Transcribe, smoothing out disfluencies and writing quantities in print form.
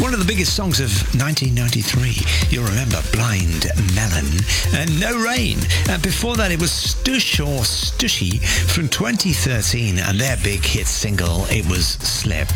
One of the biggest songs of 1993. You'll remember Blind Melon and No Rain. And before that, it was Stush or Stushy from 2013, and their big hit single, it was Slip.